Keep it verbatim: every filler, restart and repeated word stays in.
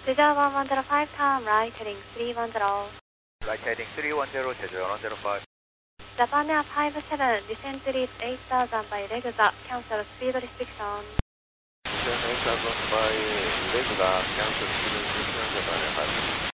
Cesar one one zero five, turn right heading three one zero. Right heading three one zero, Cesar one one zero five. Japan Air five seven, descent reach eight thousand by Regza, cancel speed restriction. Descent eight thousand by Regza, cancel speed restriction, Japan Air five seven.